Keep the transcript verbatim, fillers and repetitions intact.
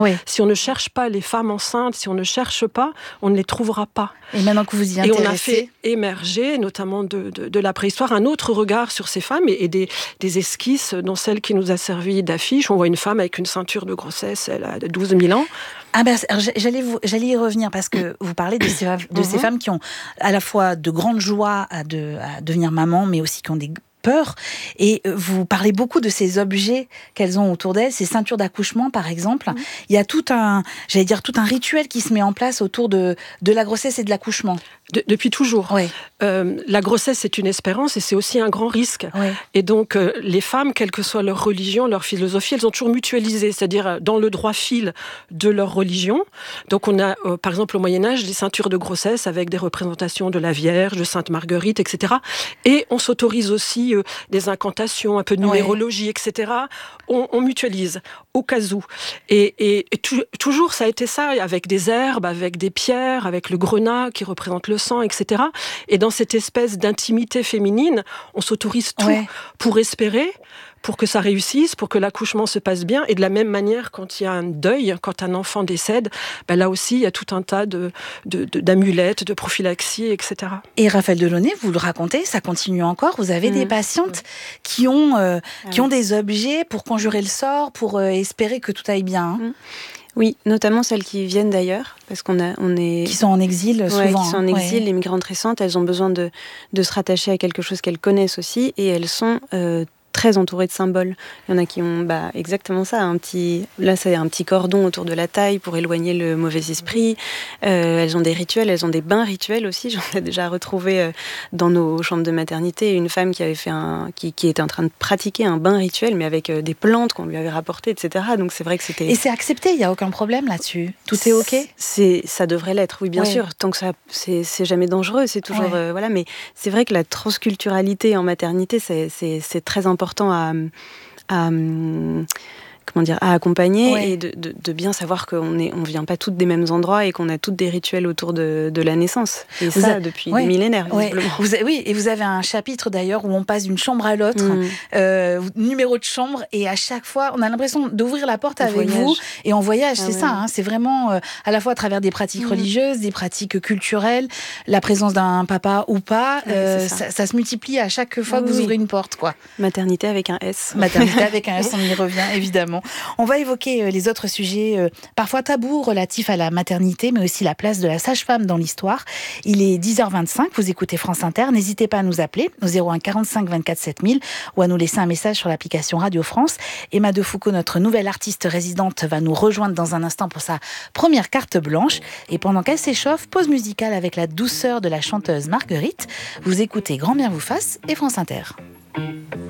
Oui. Si on ne cherche pas les femmes enceintes, si on ne cherche pas, on ne les trouvera pas. Et maintenant que vous y intéressez... intéressez... Et on a fait émerger, notamment de, de, de la préhistoire, un autre regard sur ces femmes et, et des, des esquisses, dont celle qui nous a servi d'affiche. On voit une femme avec une ceinture de grossesse, elle a douze mille ans. Ah ben, j'allais, vous, j'allais y revenir parce que vous parlez de ces, de ces femmes qui ont à la fois de grandes joies à, de, à devenir maman, mais aussi qui ont des peurs. Et vous parlez beaucoup de ces objets qu'elles ont autour d'elles, ces ceintures d'accouchement par exemple. Mmh. Il y a tout un, j'allais dire, tout un rituel qui se met en place autour de, de la grossesse et de l'accouchement. De, depuis toujours. Oui. Euh, la grossesse, c'est une espérance et c'est aussi un grand risque. Oui. Et donc, euh, les femmes, quelle que soit leur religion, leur philosophie, elles ont toujours mutualisé, c'est-à-dire dans le droit fil de leur religion. Donc, on a, euh, par exemple, au Moyen-Âge, des ceintures de grossesse avec des représentations de la Vierge, de Sainte Marguerite, et cetera. Et on s'autorise aussi euh, des incantations, un peu de numérologie, oui. et cetera. On, on mutualise au cas où. Et, et, et tu, toujours, ça a été ça, avec des herbes, avec des pierres, avec le grenat qui représente le sang, et cetera. Et dans cette espèce d'intimité féminine, on s'autorise tout ouais. pour espérer, pour que ça réussisse, pour que l'accouchement se passe bien. Et de la même manière, quand il y a un deuil, quand un enfant décède, ben là aussi, il y a tout un tas de, de, de, d'amulettes, de prophylaxies, et cetera. Et Raphaël Delaunay, vous le racontez, ça continue encore. Vous avez mmh. des patientes qui ont, euh, ah qui oui. ont des objets pour conjurer le sort, pour euh, espérer que tout aille bien. Hein. Mmh. Oui, notamment celles qui viennent d'ailleurs, parce qu'on a, on est... Qui sont en exil, souvent. Ouais, qui sont en exil, ouais. les migrantes récentes, elles ont besoin de, de se rattacher à quelque chose qu'elles connaissent aussi, et elles sont... Euh, très entourées de symboles. Il y en a qui ont bah, exactement ça, un petit, là c'est un petit cordon autour de la taille pour éloigner le mauvais esprit. Euh, elles ont des rituels, elles ont des bains rituels aussi. J'en ai déjà retrouvé euh, dans nos chambres de maternité une femme qui avait fait un, qui, qui était en train de pratiquer un bain rituel, mais avec euh, des plantes qu'on lui avait rapportées, et cetera. Donc c'est vrai que c'était. Et c'est accepté, il y a aucun problème là-dessus. Tout est ok. C'est, ça devrait l'être, oui, bien ouais. sûr. Tant que ça, c'est, c'est jamais dangereux, c'est toujours ouais. euh, voilà. Mais c'est vrai que la transculturalité en maternité, c'est, c'est, c'est très important. important à, à, comment dire, à accompagner ouais. et de, de, de bien savoir qu'on est, on vient pas toutes des mêmes endroits et qu'on a toutes des rituels autour de, de la naissance. Et vous ça, a... depuis ouais. des millénaires, ouais. vous avez, oui, et vous avez un chapitre d'ailleurs où on passe d'une chambre à l'autre, mmh. euh, numéro de chambre, et à chaque fois, on a l'impression d'ouvrir la porte on avec voyage. vous et on voyage, ah c'est ouais. ça. Hein, c'est vraiment euh, à la fois à travers des pratiques mmh. religieuses, des pratiques culturelles, la présence d'un papa ou pas, ouais, euh, ça. Ça, ça se multiplie à chaque fois ah, que vous oui. ouvrez une porte, quoi. Maternité avec un S. Maternité avec un S, on y revient évidemment. On va évoquer les autres sujets euh, parfois tabous relatifs à la maternité, mais aussi la place de la sage-femme dans l'histoire. Il est dix heures vingt-cinq, vous écoutez France Inter. N'hésitez pas à nous appeler au zéro un quarante-cinq vingt-quatre sept mille ou à nous laisser un message sur l'application Radio France. Emma Defoucauld, notre nouvelle artiste résidente, va nous rejoindre dans un instant pour sa première carte blanche. Et pendant qu'elle s'échauffe, pause musicale avec la douceur de la chanteuse Marguerite. Vous écoutez Grand Bien vous fasse et France Inter.